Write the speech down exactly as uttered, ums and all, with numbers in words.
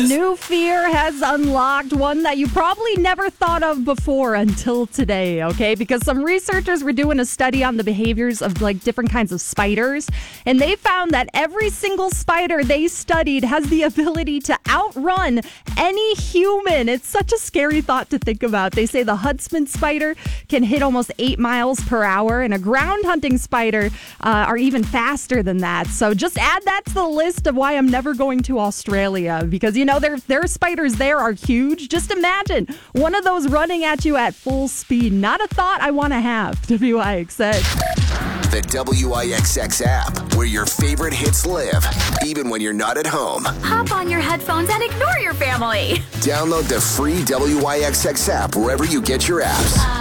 New fear has unlocked, one that you probably never thought of before until today, okay? Because some researchers were doing a study on the behaviors of like different kinds of spiders, and they found that every single spider they studied has the ability to outrun any human. It's such a scary thought to think about. They say the Huntsman spider can hit almost eight miles per hour, and a ground hunting spider uh, are even faster than that. So just add that to the list of why I'm never going to Australia, because, you know, their their spiders there are huge. Just imagine one of those running at you at full speed. Not a thought I want to have, W I X X. The W I X X app, where your favorite hits live, even when you're not at home. Hop on your headphones and ignore your family. Download the free W I X X app wherever you get your apps.